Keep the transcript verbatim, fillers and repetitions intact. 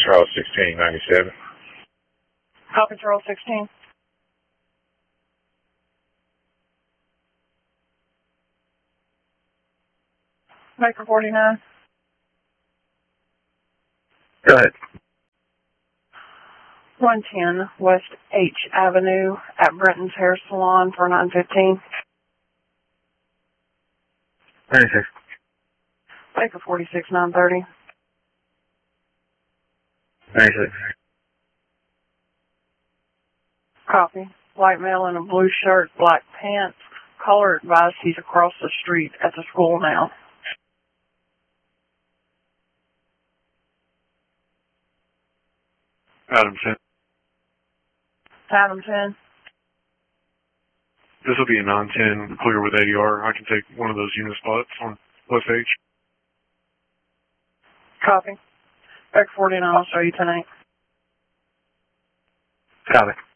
Charles sixteen ninety-seven. Copy, Charles sixteen. Baker forty-nine. Go ahead. one ten West H Avenue at Brenton's Hair Salon for nine fifteen. ninety-six. Baker forty-six nine thirty. ninety-six. Copy. White male in a blue shirt, black pants. Caller advised he's across the street at the school now. Adam ten. Adam ten. This will be a non ten, clear with A D R. I can take one of those unit spots on West H. Copy. Baker forty-nine, I'll show you tonight. Copy.